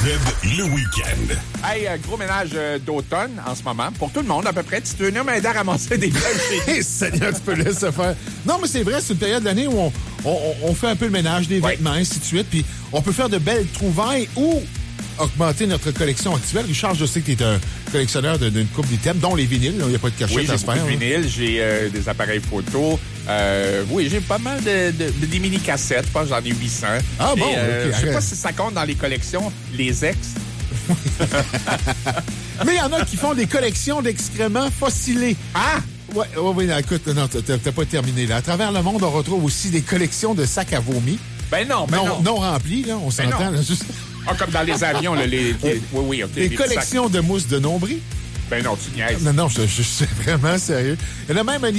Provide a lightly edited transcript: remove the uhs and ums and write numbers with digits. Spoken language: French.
le week-end. Hey, gros ménage d'automne en ce moment. Pour tout le monde, à peu près. Tu peux venir m'aider à ramasser des feuilles chez nous. Seigneur, tu peux laisser faire. Non, mais c'est vrai, c'est une période de l'année où on fait un peu le ménage des vêtements, ainsi de suite. Puis on peut faire de belles trouvailles ou augmenter notre collection actuelle. Richard, je sais que tu es un collectionneur d'une couple d'items, dont les vinyles. Il n'y a pas de cachette, Oui, j'ai j'espère. beaucoup de vinyles, j'ai des appareils photo. Oui, j'ai pas mal des mini-cassettes. Je pense que j'en ai 800. Ah bon? Je sais pas si ça compte dans les collections, les ex. Mais il y en a qui font des collections d'excréments fossilés. Ah! Oui, écoute, non, t'as pas terminé là. À travers le monde, on retrouve aussi des collections de sacs à vomi. Ben non. Non remplis, là, on s'entend. Là, juste... Ah, comme dans les avions, là, oui, OK. Des collections de mousse de nombril. Ben non, tu niaises. Non, je suis vraiment sérieux. Il y en a même un